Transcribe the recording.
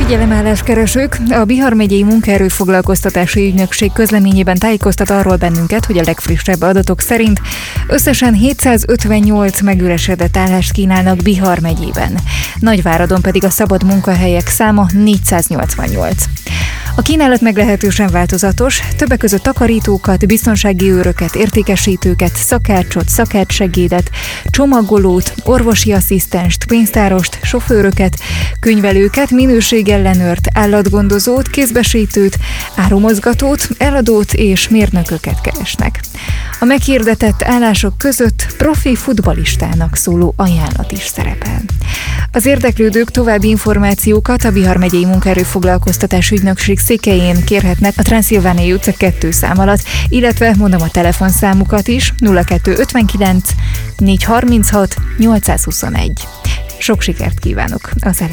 Figyelemálláskeresők, a Bihar megyei munkaerőfoglalkoztatási ügynökség közleményében tájékoztat arról bennünket, hogy a legfrissebb adatok szerint összesen 758 megüresedett állást kínálnak Bihar megyében. Nagyváradon pedig a szabad munkahelyek száma 488. A kínálat meglehetősen változatos, többek között takarítókat, biztonsági őröket, értékesítőket, szakácsot, szakácssegédet, csomagolót, orvosi asszisztenst, pénztárost, sofőröket, könyvelőket, minőségellenőrt, állatgondozót, kézbesítőt, árumozgatót, eladót és mérnököket keresnek. A meghirdetett állások között profi futballistának szóló ajánlat is szerepel. Az érdeklődők további információkat a Bihar megyei munkaerőfoglalkoztatási ügynökség székhelyén kérhetnek a Transzilvániai utca 2 szám alatt, illetve mondom a telefonszámukat is, 0259 436 821. Sok sikert kívánok az